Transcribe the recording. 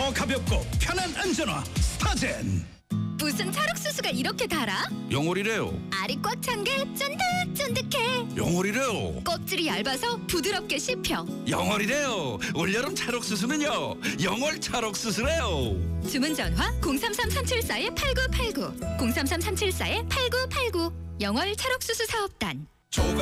더 가볍고 편한 안전화 스타젠. 무슨 찰옥수수가 이렇게 달아? 영월이래요. 알이 꽉 찬 게 쫀득쫀득해. 영월이래요. 껍질이 얇아서 부드럽게 씹혀. 영월이래요. 올여름 찰옥수수는요, 영월 찰옥수수래요. 주문 전화 033-374-8989 033-374-8989 영월 찰옥수수 사업단. 조각